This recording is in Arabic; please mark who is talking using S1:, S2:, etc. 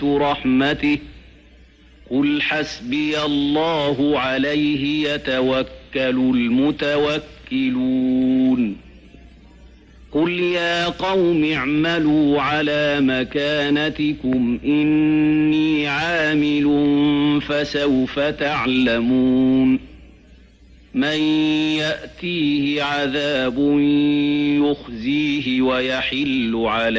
S1: رحمته قل حسبي الله عليه يتوكل المتوكلون قل يا قوم اعملوا على مكانتكم إني عامل فسوف تعلمون من يأتيه عذاب يخزيه ويحل عليه